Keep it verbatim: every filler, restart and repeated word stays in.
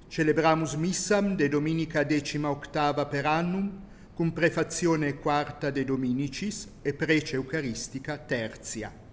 Celebramus missam de dominica decima octava per annum, cum prefazione quarta de Dominicis e prece eucaristica tertia.